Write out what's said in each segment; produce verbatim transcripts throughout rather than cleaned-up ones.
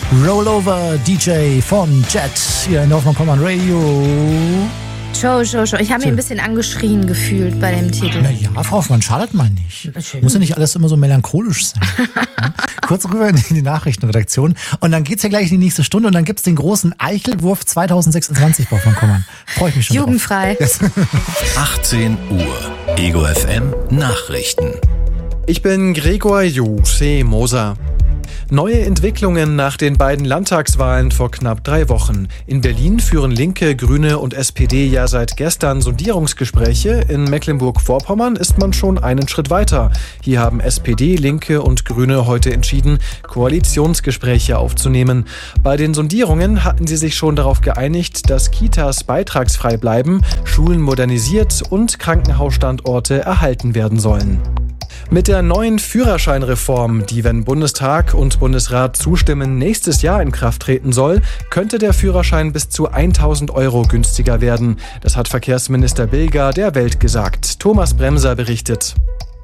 Rollover D J von Jet hier in Hoffmann Kommand Radio. Show, Show, Show. Ich habe mich ein bisschen angeschrien gefühlt bei dem Titel. Na ja, Frau Hoffmann, schadet mal nicht. Muss ja nicht alles immer so melancholisch sein. Ja? Kurz rüber in die Nachrichtenredaktion und dann geht's ja gleich in die nächste Stunde und dann gibt's den großen Eichelwurf zwanzig sechsundzwanzig bei Hoffmann Kommand. Freue ich mich schon Jugendfrei. Yes. achtzehn Uhr. Ego F M Nachrichten. Ich bin Gregor Jose Moser. Neue Entwicklungen nach den beiden Landtagswahlen vor knapp drei Wochen. In Berlin führen Linke, Grüne und S P D ja seit gestern Sondierungsgespräche. In Mecklenburg-Vorpommern ist man schon einen Schritt weiter. Hier haben S P D, Linke und Grüne heute entschieden, Koalitionsgespräche aufzunehmen. Bei den Sondierungen hatten sie sich schon darauf geeinigt, dass Kitas beitragsfrei bleiben, Schulen modernisiert und Krankenhausstandorte erhalten werden sollen. Mit der neuen Führerscheinreform, die, wenn Bundestag und Bundesrat zustimmen, nächstes Jahr in Kraft treten soll, könnte der Führerschein bis zu tausend Euro günstiger werden. Das hat Verkehrsminister Bilger der Welt gesagt. Thomas Bremser berichtet.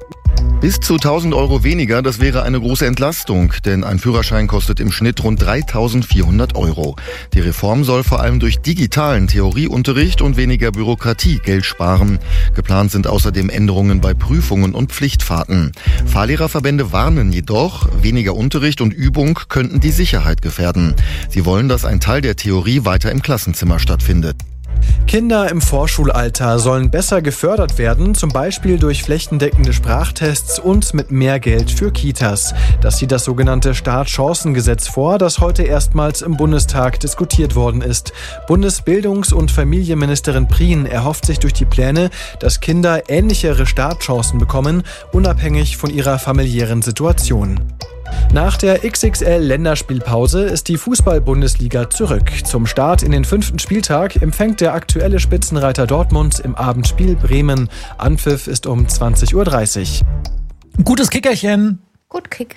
Bis zu tausend Euro weniger, das wäre eine große Entlastung, denn ein Führerschein kostet im Schnitt rund dreitausendvierhundert Euro. Die Reform soll vor allem durch digitalen Theorieunterricht und weniger Bürokratie Geld sparen. Geplant sind außerdem Änderungen bei Prüfungen und Pflichtfahrten. Fahrlehrerverbände warnen jedoch, weniger Unterricht und Übung könnten die Sicherheit gefährden. Sie wollen, dass ein Teil der Theorie weiter im Klassenzimmer stattfindet. Kinder im Vorschulalter sollen besser gefördert werden, zum Beispiel durch flächendeckende Sprachtests und mit mehr Geld für Kitas. Das sieht das sogenannte Startchancengesetz vor, das heute erstmals im Bundestag diskutiert worden ist. Bundesbildungs- und Familienministerin Prien erhofft sich durch die Pläne, dass Kinder ähnlichere Startchancen bekommen, unabhängig von ihrer familiären Situation. Nach der X X L-Länderspielpause ist die Fußball-Bundesliga zurück. Zum Start in den fünften Spieltag empfängt der aktuelle Spitzenreiter Dortmund im Abendspiel Bremen. Anpfiff ist um zwanzig Uhr dreißig. Gutes Kickerchen. Gut Kick.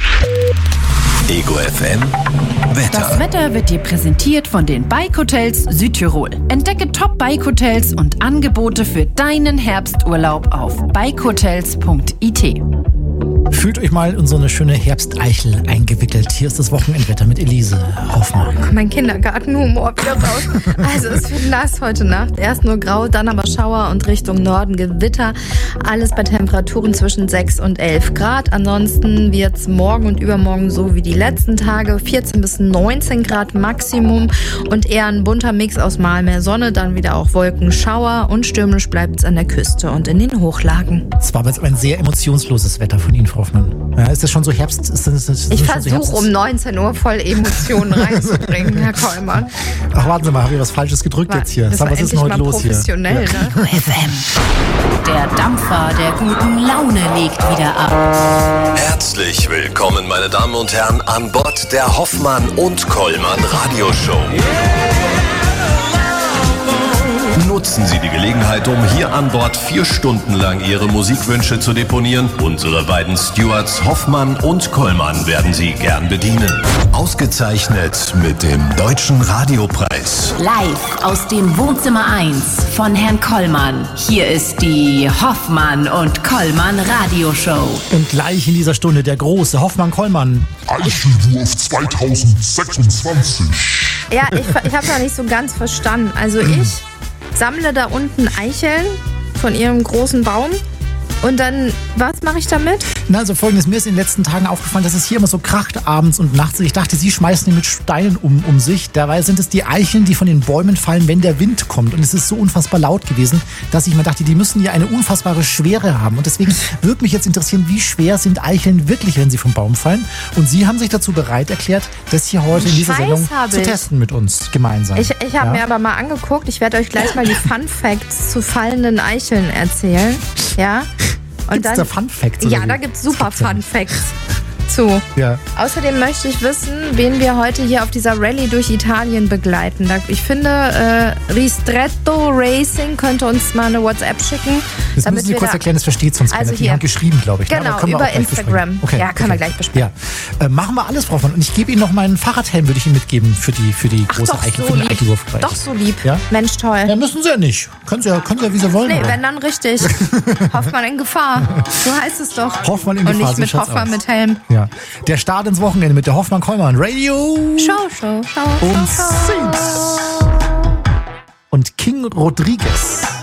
Ego F M Wetter. Das Wetter wird dir präsentiert von den Bike Hotels Südtirol. Entdecke Top Bike Hotels und Angebote für deinen Herbsturlaub auf bike hotels punkt i t. Fühlt euch mal in so eine schöne Herbsteichel eingewickelt. Hier ist das Wochenendwetter mit Elise Hoffmann. Mein Kindergartenhumor wieder raus. Also es wird nass heute Nacht. Erst nur grau, dann aber Schauer und Richtung Norden Gewitter. Alles bei Temperaturen zwischen sechs und elf Grad. Ansonsten wird es morgen und übermorgen so wie die letzten Tage. vierzehn bis neunzehn Grad Maximum und eher ein bunter Mix aus mal mehr Sonne, dann wieder auch Wolken, Schauer und stürmisch bleibt es an der Küste und in den Hochlagen. Es war aber jetzt ein sehr emotionsloses Wetter von Ihnen, Frau Hoffmann. Ja, ist das schon so Herbst? Ist das, ist das ich versuche so um neunzehn Uhr voll Emotionen reinzubringen, Herr Kollmann. Ach, warten Sie mal, habe ich was Falsches gedrückt war, jetzt hier? Das war was ist denn heute los hier? Professionell, ja. Ne? F M. Der Dampfer der guten Laune legt wieder ab. Herzlich willkommen, meine Damen und Herren, an Bord der Hoffmann und Kollmann Radioshow. Nutzen Sie die Gelegenheit, um hier an Bord vier Stunden lang Ihre Musikwünsche zu deponieren. Unsere beiden Stewards Hoffmann und Kollmann werden Sie gern bedienen. Ausgezeichnet mit dem Deutschen Radiopreis. Live aus dem Wohnzimmer eins von Herrn Kollmann. Hier ist die Hoffmann und Kollmann Radioshow. Und gleich in dieser Stunde der große Hoffmann-Kollmann. Eichelwurf zwanzig sechsundzwanzig. Ja, ich, ich habe noch nicht so ganz verstanden. Also ich sammle da unten Eicheln von ihrem großen Baum und dann, was mache ich damit? Na, also folgendes, mir ist in den letzten Tagen aufgefallen, dass es hier immer so kracht abends und nachts. Ich dachte, Sie schmeißen die mit Steinen um, um sich. Dabei sind es die Eicheln, die von den Bäumen fallen, wenn der Wind kommt. Und es ist so unfassbar laut gewesen, dass ich mir dachte, die müssen ja eine unfassbare Schwere haben. Und deswegen würde mich jetzt interessieren, wie schwer sind Eicheln wirklich, wenn sie vom Baum fallen? Und Sie haben sich dazu bereit erklärt, das hier heute in dieser Sendung zu testen mit uns gemeinsam. Ich, ich habe ja? mir aber mal angeguckt, ich werde euch gleich mal die Fun Facts zu fallenden Eicheln erzählen. Ja? Und Gibt's dann, da Fun Facts? Ja, da gibt's super Fun Facts zu. Ja. Außerdem möchte ich wissen, wen wir heute hier auf dieser Rallye durch Italien begleiten. Ich finde, äh, Ristretto Racing könnte uns mal eine WhatsApp schicken. Das müssen Sie kurz da erklären, das versteht sonst keiner. Also Die haben geschrieben, glaube ich. Genau, ne? über Instagram. Okay, ja, können okay. wir gleich besprechen. Ja. Äh, machen wir alles, Frau Hoffmann. Und ich gebe Ihnen noch meinen Fahrradhelm, würde ich Ihnen mitgeben für die, für die Ach, große doch, Eichel, so für den lieb. Eichelwurfpreis. Doch so lieb. Ja? Mensch, toll. Ja, müssen Sie ja nicht. Können Sie ja, können Sie ja wie Sie wollen. Nee, aber. wenn dann richtig. Hoffmann in Gefahr. So heißt es doch. Hoffmann in Und Gefahr. nicht so mit schaut's Hoffmann aus. mit Helm. Ja. Der Start ins Wochenende mit der Hoffmann-Kollmann Radio. Show, Show, Show, Und Show, Show. Sings. Und King Rodriguez.